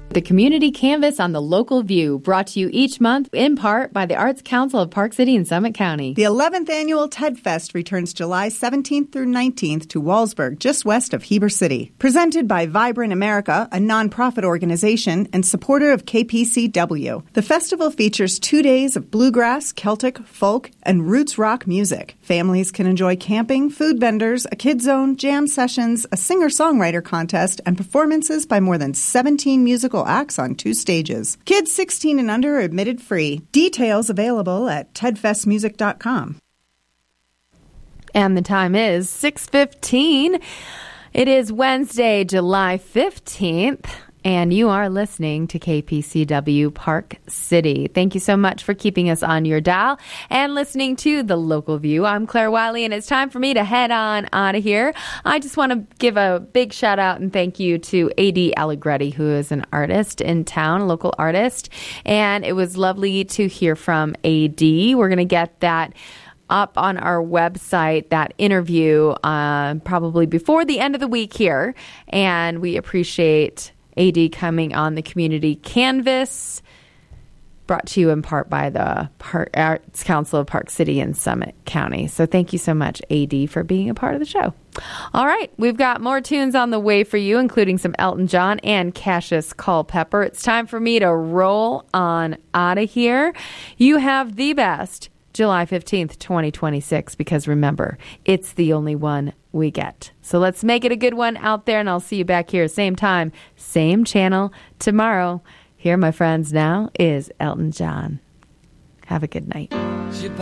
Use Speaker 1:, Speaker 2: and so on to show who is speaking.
Speaker 1: The Community Canvas on the Local View, brought to you each month in part by the Arts Council of Park City and Summit County.
Speaker 2: The 11th annual TED Fest returns July 17th through 19th to Wallsburg, just west of Heber City. Presented by Vibrant America, a nonprofit organization and supporter of KPCW. The festival features 2 days of bluegrass, Celtic, folk, and roots rock music. Families can enjoy camping, food vendors, a kid zone, jam sessions, a singer-songwriter contest, and performances by more than 17 musical acts on 2 stages. Kids 16 and under are admitted free. Details available at tedfestmusic.com.
Speaker 1: And the time is 6:15. It is Wednesday, July 15th. And you are listening to KPCW Park City. Thank you so much for keeping us on your dial and listening to The Local View. I'm Claire Wiley, and it's time for me to head on out of here. I just want to give a big shout out and thank you to A.D. Allegretti, who is an artist in town, a local artist. And it was lovely to hear from A.D. We're going to get that up on our website, that interview, probably before the end of the week here. And we appreciate AD coming on the Community Canvas, brought to you in part by the Arts Council of Park City and Summit County. So thank you so much, AD, for being a part of the show. All right, we've got more tunes on the way for you, including some Elton John and Cassius Culpepper. It's time for me to roll on out of here. You have the best July 15th, 2026, because remember, it's the only one we get. So let's make it a good one out there, and I'll see you back here, same time, same channel tomorrow. Here, my friends, now is Elton John. Have a good night.